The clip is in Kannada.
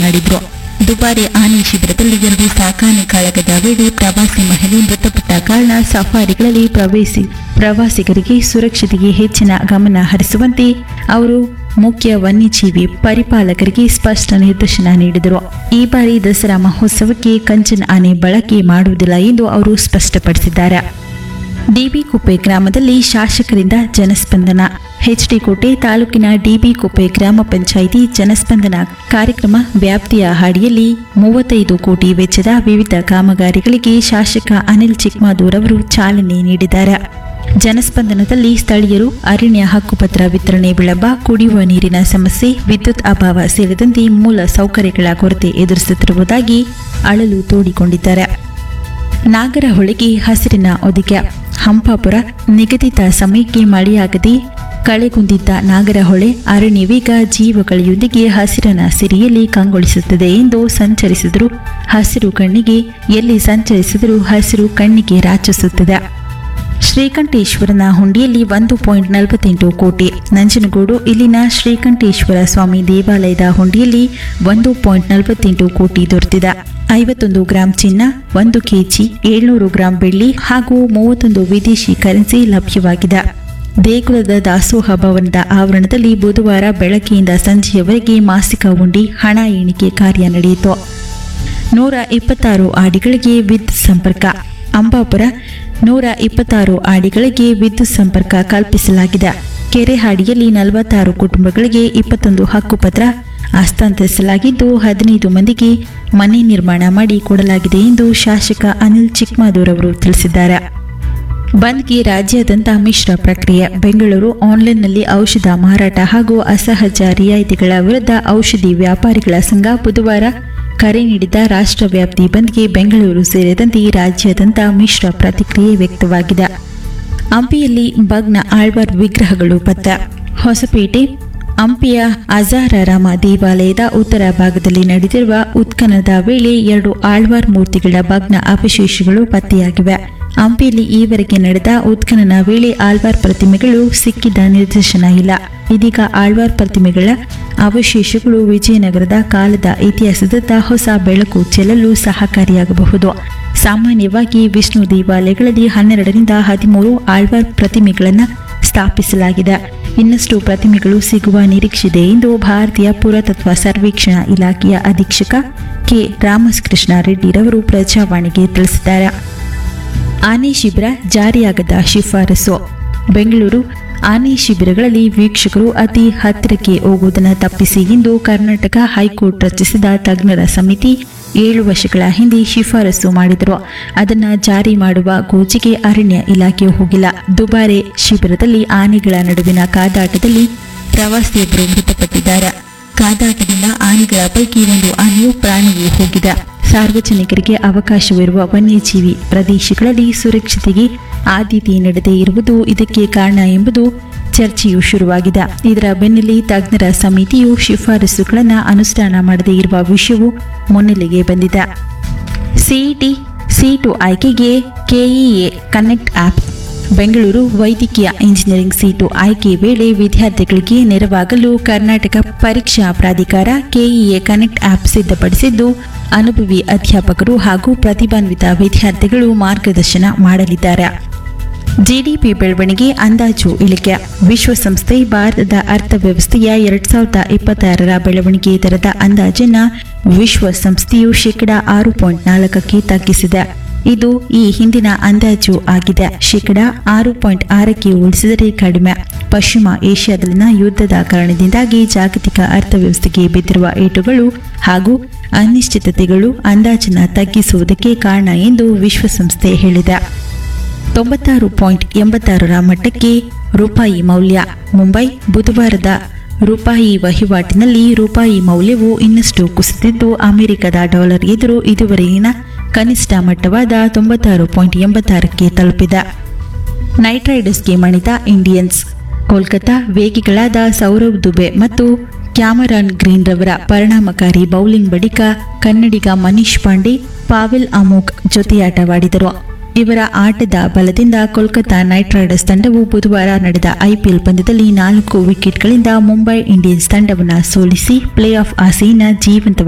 ಮಾತನಾಡಿದರು. ದುಬಾರಿ ಆನೆ ಶಿಬಿರದಲ್ಲಿ 2 ಸಾಕಾಣೆ ಕಾಳಗದ ವೇಳೆ ಪ್ರವಾಸಿ ಮಹಿಳೆ ಮೃತಪಟ್ಟ ಕಾರಣ ಸಫಾರಿಗಳಲ್ಲಿ ಪ್ರವಾಸಿಗರಿಗೆ ಸುರಕ್ಷತೆಗೆ ಹೆಚ್ಚಿನ ಗಮನ ಹರಿಸುವಂತೆ ಅವರು ಮುಖ್ಯ ವನ್ಯಜೀವಿ ಪರಿಪಾಲಕರಿಗೆ ಸ್ಪಷ್ಟ ನಿರ್ದೇಶನ ನೀಡಿದರು. ಈ ಬಾರಿ ದಸರಾ ಮಹೋತ್ಸವಕ್ಕೆ ಕಂಚನ್ ಆನೆ ಬಳಕೆ ಮಾಡುವುದಿಲ್ಲ ಎಂದು ಅವರು ಸ್ಪಷ್ಟಪಡಿಸಿದ್ದಾರೆ. ಡಿಬಿಕುಪ್ಪೆ ಗ್ರಾಮದಲ್ಲಿ ಶಾಸಕರಿಂದ ಜನಸ್ಪಂದನ. ಎಚ್ಡಿಕೋಟೆ ತಾಲೂಕಿನ ಡಿಬಿಕುಪ್ಪೆ ಗ್ರಾಮ ಪಂಚಾಯಿತಿ ಜನಸ್ಪಂದನ ಕಾರ್ಯಕ್ರಮ ವ್ಯಾಪ್ತಿಯ ಅಡಿಯಲ್ಲಿ 35 ಕೋಟಿ ವೆಚ್ಚದ ವಿವಿಧ ಕಾಮಗಾರಿಗಳಿಗೆ ಶಾಸಕ ಅನಿಲ್ ಚಿಕ್ಮಾದೂರ್ ಅವರು ಚಾಲನೆ ನೀಡಿದ್ದಾರೆ. ಜನಸ್ಪಂದನದಲ್ಲಿ ಸ್ಥಳೀಯರು ಅರಣ್ಯ ಹಕ್ಕುಪತ್ರ ವಿತರಣೆ ವಿಳಂಬ, ಕುಡಿಯುವ ನೀರಿನ ಸಮಸ್ಯೆ, ವಿದ್ಯುತ್ ಅಭಾವ ಸೇರಿದಂತೆ ಮೂಲ ಸೌಕರ್ಯಗಳ ಕೊರತೆ ಎದುರಿಸುತ್ತಿರುವುದಾಗಿ ಅಳಲು ತೋಡಿಕೊಂಡಿದ್ದಾರೆ. ನಾಗರಹೊಳೆಗೆ ಹಸಿರಿನ ಹೊದಿಕೆ. ಹಂಪಾಪುರ ನಿಗದಿತ ಸಮಯಕ್ಕೆ ಮಳೆಯಾಗದೆ ಕಳೆಗುಂದಿದ್ದ ನಾಗರಹೊಳೆ ಅರಣ್ಯವೀಗ ಜೀವಕಳೆಯೊಂದಿಗೆ ಹಸಿರನ ಸಿರಿಯಲ್ಲಿ ಕಂಗೊಳಿಸುತ್ತದೆ ಎಂದು ಸಂಚರಿಸಿದರು. ಹಸಿರು ಕಣ್ಣಿಗೆ ಎಲ್ಲಿ ಸಂಚರಿಸಿದರೂ ಹಸಿರು ಕಣ್ಣಿಗೆ ರಾಚಿಸುತ್ತದೆ. ಶ್ರೀಕಂಠೇಶ್ವರನ ಹುಂಡಿಯಲ್ಲಿ 1.48 ಕೋಟಿ. ನಂಜನಗೂಡು ಇಲ್ಲಿನ ಶ್ರೀಕಂಠೇಶ್ವರ ಸ್ವಾಮಿ ದೇವಾಲಯದ ಹುಂಡಿಯಲ್ಲಿ 1.48 ಕೋಟಿ ದೊರೆತಿದೆ. 51 ಗ್ರಾಂ ಚಿನ್ನ, 1 ಕೆಜಿ 700 ಗ್ರಾಂ ಬೆಳ್ಳಿ ಹಾಗೂ 31 ವಿದೇಶಿ ಕರೆನ್ಸಿ ಲಭ್ಯವಾಗಿದೆ. ದೇಗುಲದ ದಾಸೋಹ ಭವನದ ಆವರಣದಲ್ಲಿ ಬುಧವಾರ ಬೆಳಗ್ಗೆಯಿಂದ ಸಂಜೆಯವರೆಗೆ ಮಾಸಿಕ ಹುಂಡಿ ಹಣ ಎಣಿಕೆ ಕಾರ್ಯ ನಡೆಯಿತು. 126 ಆಡಿಗಳಿಗೆ ವಿದ್ಯುತ್ ಸಂಪರ್ಕ. ಅಂಬಾಪುರ 126 ಆಡಿಗಳಿಗೆ ವಿದ್ಯುತ್ ಸಂಪರ್ಕ ಕಲ್ಪಿಸಲಾಗಿದೆ. ಕೆರೆಹಾಡಿಯಲ್ಲಿ 46 ಕುಟುಂಬಗಳಿಗೆ 21 ಹಕ್ಕುಪತ್ರ ಹಸ್ತಾಂತರಿಸಲಾಗಿದ್ದು 15 ಮಂದಿಗೆ ಮನೆ ನಿರ್ಮಾಣ ಮಾಡಿ ಕೊಡಲಾಗಿದೆ ಎಂದು ಶಾಸಕ ಅನಿಲ್ ಚಿಕ್ಮಾದೂರ್ ಅವರು ತಿಳಿಸಿದ್ದಾರೆ. ಬಂದ್ಗೆ ರಾಜ್ಯಾದ್ಯಂತ ಮಿಶ್ರ ಪ್ರಕ್ರಿಯೆ. ಬೆಂಗಳೂರು ಆನ್ಲೈನ್ನಲ್ಲಿ ಔಷಧ ಮಾರಾಟ ಹಾಗೂ ಅಸಹಜ ರಿಯಾಯಿತಿಗಳ ವಿರುದ್ಧ ಔಷಧಿ ವ್ಯಾಪಾರಿಗಳ ಸಂಘ ಬುಧವಾರ ಕರೆ ನೀಡಿದ ರಾಷ್ಟ್ರವ್ಯಾಪಿ ಬಂದ್ಗೆ ಬೆಂಗಳೂರು ಸೇರಿದಂತೆ ರಾಜ್ಯಾದ್ಯಂತ ಮಿಶ್ರ ಪ್ರತಿಕ್ರಿಯೆ ವ್ಯಕ್ತವಾಗಿದೆ. ಹಂಪಿಯಲ್ಲಿ ಭಗ್ನ ಆಳ್ವಾರ್ ವಿಗ್ರಹಗಳು ಪತ್ತೆ. ಹೊಸಪೇಟೆ ಹಂಪಿಯ ಅಜಾರಾರಾಮ ದೇವಾಲಯದ ಉತ್ತರ ಭಾಗದಲ್ಲಿ ನಡೆದಿರುವ ಉತ್ಖನನದ ವೇಳೆ 2 ಆಳ್ವಾರ್ ಮೂರ್ತಿಗಳ ಭಗ್ನ ಅವಶೇಷಗಳು ಪತ್ತೆಯಾಗಿವೆ. ಹಂಪಿಯಲ್ಲಿ ಈವರೆಗೆ ನಡೆದ ಉತ್ಖನನ ವೇಳೆ ಆಳ್ವಾರ್ ಪ್ರತಿಮೆಗಳು ಸಿಕ್ಕಿದ ನಿರ್ದೇಶನ ಇಲ್ಲ. ಇದೀಗ ಆಳ್ವಾರ್ ಪ್ರತಿಮೆಗಳ ಅವಶೇಷಗಳು ವಿಜಯನಗರದ ಕಾಲದ ಇತಿಹಾಸದತ್ತ ಹೊಸ ಬೆಳಕು ಚೆಲ್ಲಲು ಸಹಕಾರಿಯಾಗಬಹುದು. ಸಾಮಾನ್ಯವಾಗಿ ವಿಷ್ಣು ದೇವಾಲಯಗಳಲ್ಲಿ 12ರಿಂದ 13 ಆಳ್ವಾರ್ ಪ್ರತಿಮೆಗಳನ್ನು ಸ್ಥಾಪಿಸಲಾಗಿದೆ. ಇನ್ನಷ್ಟು ಪ್ರತಿಮೆಗಳು ಸಿಗುವ ನಿರೀಕ್ಷೆಯಿದೆ ಎಂದು ಭಾರತೀಯ ಪುರಾತತ್ವ ಸರ್ವೇಕ್ಷಣಾ ಇಲಾಖೆಯ ಅಧೀಕ್ಷಕ ಕೆ ರಾಮಕೃಷ್ಣ ರೆಡ್ಡಿರವರು ಪ್ರಜಾವಾಣಿಗೆ ತಿಳಿಸಿದ್ದಾರೆ. ಆನೆ ಶಿಬಿರ ಜಾರಿಯಾಗದ ಶಿಫಾರಸು. ಬೆಂಗಳೂರು ಆನೆ ಶಿಬಿರಗಳಲ್ಲಿ ವೀಕ್ಷಕರು ಅತಿ ಹತ್ತಿರಕ್ಕೆ ಹೋಗುವುದನ್ನು ತಪ್ಪಿಸಿ ಎಂದು ಕರ್ನಾಟಕ ಹೈಕೋರ್ಟ್ ರಚಿಸಿದ ತಜ್ಞರ ಸಮಿತಿ 7 ವರ್ಷಗಳ ಹಿಂದೆ ಶಿಫಾರಸು ಮಾಡಿದರು. ಅದನ್ನು ಜಾರಿ ಮಾಡುವ ಗೋಜಿಗೆ ಅರಣ್ಯ ಇಲಾಖೆ ಹೋಗಿಲ್ಲ. ದುಬಾರೆ ಶಿಬಿರದಲ್ಲಿ ಆನೆಗಳ ನಡುವಿನ ಕಾದಾಟದಲ್ಲಿ ಪ್ರವಾಸಿಯೊಬ್ಬರು ಮೃತಪಟ್ಟಿದ್ದಾರೆ. ಕಾದಾಟದಿಂದ ಆನೆಗಳ ಪೈಕಿ 1 ಆನೆಯು ಪ್ರಾಣವೂ ಹೋಗಿದೆ. ಸಾರ್ವಜನಿಕರಿಗೆ ಅವಕಾಶವಿರುವ ವನ್ಯಜೀವಿ ಪ್ರದೇಶಗಳಲ್ಲಿ ಸುರಕ್ಷತೆಗೆ ಆದ್ಯತೆ ನೀಡದೇ ಇರುವುದು ಇದಕ್ಕೆ ಕಾರಣ ಎಂಬುದು ಚರ್ಚೆಯು ಶುರುವಾಗಿದೆ. ಇದರ ಬೆನ್ನಲ್ಲೇ ತಜ್ಞರ ಸಮಿತಿಯು ಶಿಫಾರಸುಗಳನ್ನು ಅನುಷ್ಠಾನ ಮಾಡದೇ ಇರುವ ವಿಷಯವು ಮುನ್ನೆಲೆಗೆ ಬಂದಿದೆ. ಸಿಇಟಿ ಸೀಟು ಆಯ್ಕೆಗೆ ಕೆಇಎ ಕನೆಕ್ಟ್ ಆಪ್. ಬೆಂಗಳೂರು ವೈದ್ಯಕೀಯ ಇಂಜಿನಿಯರಿಂಗ್ ಸೀಟು ಆಯ್ಕೆ ವೇಳೆ ವಿದ್ಯಾರ್ಥಿಗಳಿಗೆ ನೆರವಾಗಲು ಕರ್ನಾಟಕ ಪರೀಕ್ಷಾ ಪ್ರಾಧಿಕಾರ ಕೆಇಎ ಕನೆಕ್ಟ್ ಆಪ್ ಸಿದ್ಧಪಡಿಸಿದ್ದು, ಅನುಭವಿ ಅಧ್ಯಾಪಕರು ಹಾಗೂ ಪ್ರತಿಭಾನ್ವಿತ ವಿದ್ಯಾರ್ಥಿಗಳು ಮಾರ್ಗದರ್ಶನ ಮಾಡಲಿದ್ದಾರೆ. ಜಿಡಿಪಿ ಬೆಳವಣಿಗೆ ಅಂದಾಜು ಇಳಿಕೆ. ವಿಶ್ವಸಂಸ್ಥೆ ಭಾರತದ ಅರ್ಥವ್ಯವಸ್ಥೆಯ 2026ರ ಬೆಳವಣಿಗೆ ದರದ ಅಂದಾಜನ್ನು ವಿಶ್ವಸಂಸ್ಥೆಯು ಶೇಕಡಾ 6.4ಕ್ಕೆ ತಗ್ಗಿಸಿದೆ. ಇದು ಈ ಹಿಂದಿನ ಅಂದಾಜು ಆಗಿದೆ. ಶೇಕಡಾ 6.6ಕ್ಕೆ ಹೋಲಿಸಿದರೆ ಕಡಿಮೆ. ಪಶ್ಚಿಮ ಏಷ್ಯಾದಲ್ಲಿನ ಯುದ್ಧದ ಕಾರಣದಿಂದಾಗಿ ಜಾಗತಿಕ ಅರ್ಥವ್ಯವಸ್ಥೆಗೆ ಬಿದ್ದಿರುವ ಏಟುಗಳು ಹಾಗೂ ಅನಿಶ್ಚಿತತೆಗಳು ಅಂದಾಜನ್ನು ತಗ್ಗಿಸುವುದಕ್ಕೆ ಕಾರಣ ಎಂದು ವಿಶ್ವಸಂಸ್ಥೆ ಹೇಳಿದೆ. 96.86ರ ಮಟ್ಟಕ್ಕೆ ರೂಪಾಯಿ ಮೌಲ್ಯ. ಮುಂಬೈ ಬುಧವಾರದ ರೂಪಾಯಿ ವಹಿವಾಟಿನಲ್ಲಿ ರೂಪಾಯಿ ಮೌಲ್ಯವು ಇನ್ನಷ್ಟು ಕುಸಿದಿದ್ದು ಅಮೆರಿಕದ ಡಾಲರ್ ಎದುರು ಇದುವರೆಗಿನ ಕನಿಷ್ಠ ಮಟ್ಟವಾದ 96.86ಕ್ಕೆ ತಲುಪಿದೆ. Night ರೈಡರ್ಸ್ಗೆ ಮಣಿದ Indians. ಕೋಲ್ಕತಾ ವೇಗಿಗಳಾದ ಸೌರವ್ ದುಬೆ ಮತ್ತು ಕ್ಯಾಮರಾನ್ ಗ್ರೀನ್ ರವರ ಪರಿಣಾಮಕಾರಿ ಬೌಲಿಂಗ್ ಬಳಿಕ ಕನ್ನಡಿಗ ಮನೀಶ್ ಪಾಂಡೆ, ಪಾವೆಲ್ ಅಮೋಘ್ ಜೊತೆಯಾಟವಾಡಿದರು. ಇವರ ಆಟದ ಬಲದಿಂದ ಕೋಲ್ಕತಾ ನೈಟ್ ರೈಡರ್ಸ್ ತಂಡವು ಬುಧವಾರ ನಡೆದ ಐಪಿಎಲ್ ಪಂದ್ಯದಲ್ಲಿ 4 ವಿಕೆಟ್ಗಳಿಂದ ಮುಂಬೈ ಇಂಡಿಯನ್ಸ್ ತಂಡವನ್ನು ಸೋಲಿಸಿ ಪ್ಲೇ ಆಫ್ ಆಸೆಯನ್ನು ಜೀವಂತ